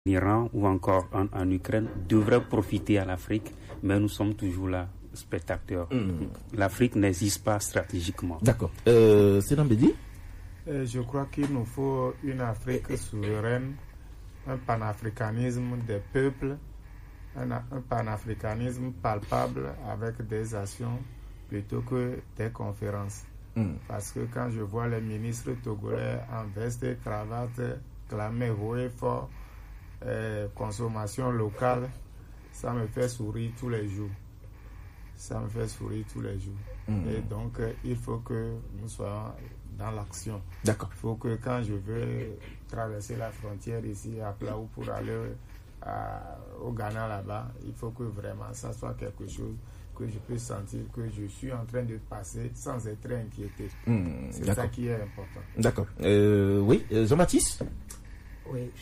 Iran ou encore en Ukraine devraient profiter à l'Afrique, mais nous sommes toujours là, spectateurs. L'Afrique n'existe pas stratégiquement. D'accord. C'est Nambedi? Je crois qu'il nous faut une Afrique souveraine, un panafricanisme des peuples, un panafricanisme palpable avec des actions plutôt que des conférences. Parce que quand je vois les ministres togolais en veste et cravate clamer haut et fort consommation locale, ça me fait sourire tous les jours. Et donc, il faut que nous soyons dans l'action. D'accord. Il faut que quand je veux traverser la frontière ici à Plaou pour aller au Ghana là-bas, il faut que vraiment ça soit quelque chose que je peux sentir que je suis en train de passer sans être inquiété. C'est ça qui est important. D'accord. Oui, Jean-Baptiste? Oui.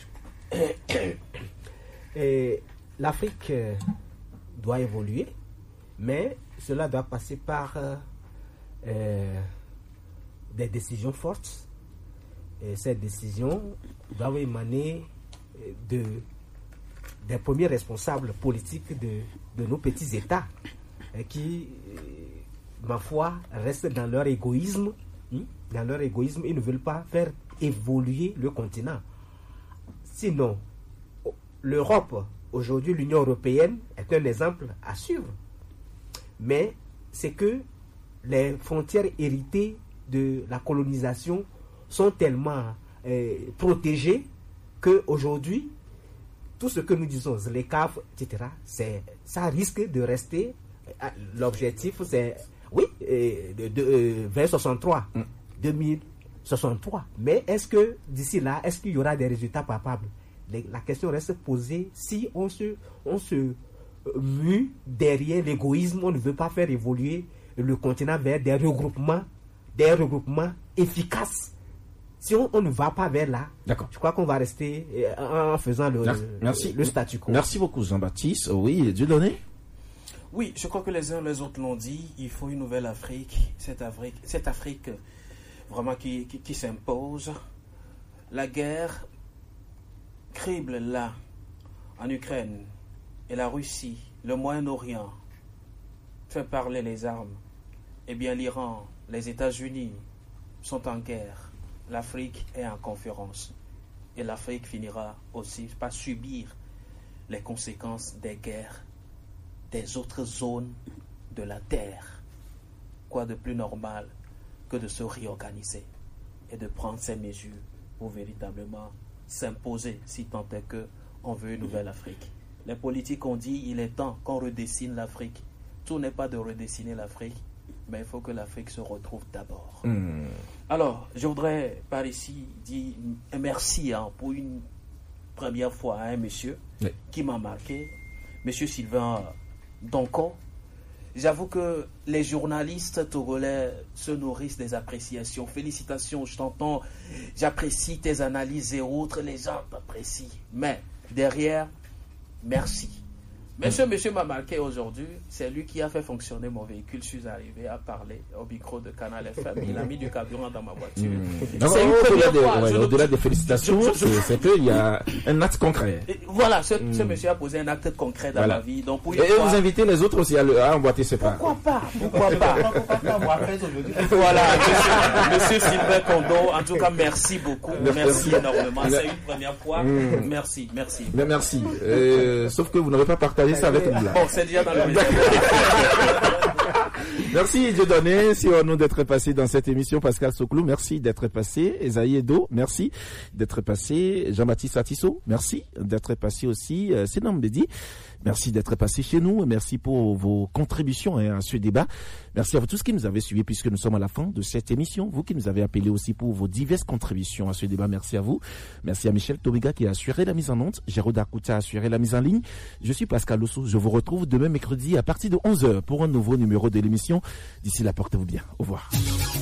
L'Afrique doit évoluer, mais cela doit passer par des décisions fortes. Et ces décisions doivent émaner des premiers responsables politiques de nos petits États qui, ma foi, restent dans leur égoïsme. Dans leur égoïsme, ils ne veulent pas faire évoluer le continent. Sinon, l'Europe, aujourd'hui l'Union européenne, est un exemple à suivre. Mais c'est que les frontières héritées de la colonisation sont tellement protégées qu'aujourd'hui, tout ce que nous disons, les caves, etc., ça risque de rester. L'objectif, c'est, oui, 2063, 2063. Mais est-ce que d'ici là, est-ce qu'il y aura des résultats palpables? La question reste posée. Si on se mue derrière l'égoïsme, on ne veut pas faire évoluer le continent vers des regroupements efficaces. Si on ne va pas vers là, je crois qu'on va rester en faisant le statu quo. Merci beaucoup Jean-Baptiste. Oui, Dieudonné? Oui, je crois que les uns les autres l'ont dit, il faut une nouvelle Afrique, cette Afrique vraiment qui s'impose. La guerre crible là, en Ukraine, et la Russie, le Moyen-Orient, fait parler les armes. Eh bien l'Iran, les États-Unis sont en guerre. L'Afrique est en conférence. Et l'Afrique finira aussi par subir les conséquences des guerres des autres zones de la Terre. Quoi de plus normal que de se réorganiser et de prendre ces mesures pour véritablement s'imposer, si tant est qu'on veut une nouvelle Afrique. Les politiques ont dit il est temps qu'on redessine l'Afrique. Tout n'est pas de redessiner l'Afrique, mais il faut que l'Afrique se retrouve d'abord. Alors, je voudrais par ici dire merci pour une première fois à un monsieur qui m'a marqué, monsieur Sylvain Donko. J'avoue que les journalistes togolais se nourrissent des appréciations. Félicitations, je t'entends, j'apprécie tes analyses et autres, les gens t'apprécient. Mais derrière, merci. Mais ce monsieur m'a marqué aujourd'hui, c'est lui qui a fait fonctionner mon véhicule. Je suis arrivé à parler au micro de Canal FM. Il a mis du carburant dans ma voiture. C'est une première fois. Au-delà des félicitations, c'est qu'il y a un acte concret. Voilà, ce monsieur a posé un acte concret dans ma vie. Donc, et vous invitez les autres aussi à emboîter ses pas. Pourquoi pas Voilà, monsieur Sylvain Kondo, en tout cas, merci beaucoup. Merci énormément. C'est une première fois. Merci. Mais merci. Sauf que vous n'avez pas partagé ça avec nous là. Bon, c'est déjà dans le Merci Dieudonné, si au nom d'être passé dans cette émission. Pascal Soclou, merci d'être passé. Esaïe Edo, merci d'être passé. Jean-Baptiste Atisso, merci d'être passé aussi. Sénam Bédi, merci d'être passé chez nous. Merci pour vos contributions à ce débat. Merci à vous tous qui nous avez suivis puisque nous sommes à la fin de cette émission. Vous qui nous avez appelés aussi pour vos diverses contributions à ce débat. Merci à vous. Merci à Michel Tobiga qui a assuré la mise en onde. Géraud Dakouta a assuré la mise en ligne. Je suis Pascal Losso. Je vous retrouve demain mercredi à partir de 11h pour un nouveau numéro de l'émission. D'ici là, portez-vous bien. Au revoir.